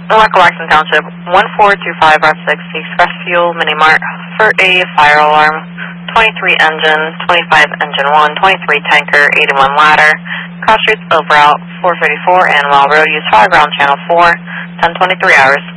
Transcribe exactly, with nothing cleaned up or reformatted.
Marco Waxon Township, one four two five R six, the Express Fuel Mini Mart for a fire alarm. twenty-three engine, twenty-five engine one, twenty-three tanker, eighty-one ladder. Cross streets over route four fifty-four and Wall Road, use high ground channel four, ten twenty-three hours.